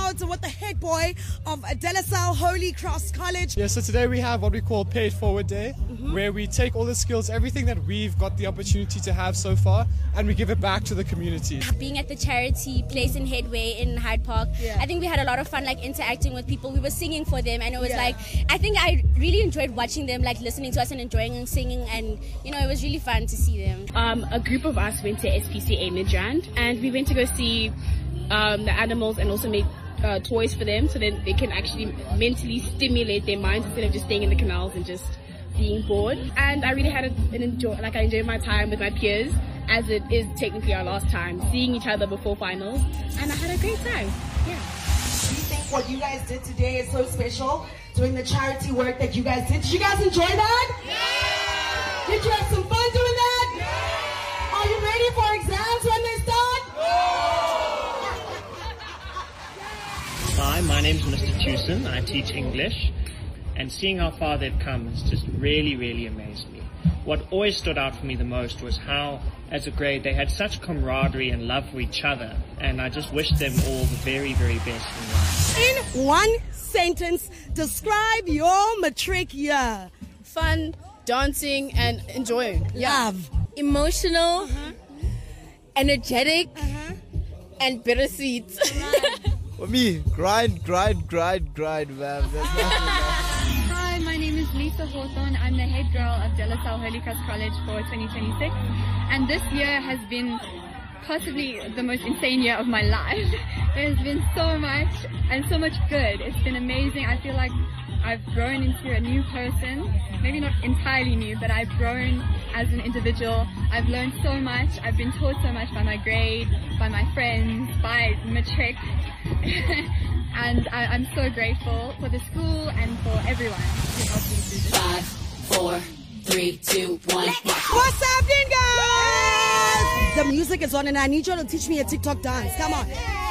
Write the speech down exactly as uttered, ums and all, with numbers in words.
Episodes with the head boy of De La Salle Holy Cross College. Yeah, so today we have what we call Pay It Forward Day, mm-hmm. where we take all the skills, everything that we've got the opportunity to have so far, and we give it back to the community. Being at the charity place in Headway in Hyde Park, yeah. I think we had a lot of fun like interacting with people. We were singing for them, and it was yeah. like, I think I really enjoyed watching them, like listening to us and enjoying and singing, and you know, it was really fun to see them. Um, a group of us went to S P C A Midrand, and we went to go see um, the animals and also make uh, toys for them, so then they can actually mentally stimulate their minds instead of just staying in the canals and just being bored. And I really had a, an enjoy, like I enjoyed my time with my peers, as it is technically our last time seeing each other before finals, and I had a great time. Yeah. Do you think what you guys did today is so special, doing the charity work that you guys did? Did you guys enjoy that? Yeah! Did you have some fun doing that? Yeah! Are you ready for exams when they start? Yeah! Hi, my name is Mister Tucson. I teach English, and seeing how far they've come has just really, really amazed me. What always stood out for me the most was how, as a grade, they had such camaraderie and love for each other, and I just wish them all the very, very best in life. In one sentence, describe your matric year. Fun, dancing, and enjoying. Love. Emotional, uh-huh. energetic, uh-huh. and bittersweet. For me, grind, grind, grind, grind, man. There's nothing else. Hi, my name is Lisa Hawthorne. I'm the head girl of De La Salle Holy Cross College for twenty twenty-six. And this year has been possibly the most insane year of my life. There's been so much and so much good. It's been amazing. I feel like I've grown into a new person. Maybe not entirely new, but I've grown as an individual. I've learned so much. I've been taught so much by my grade, by my friends, by matric. And I, I'm so grateful for the school and for everyone who helped me through this. Five, four, three, two, one. What's happening, guys? The music is on and I need you to teach me a TikTok dance. Come on.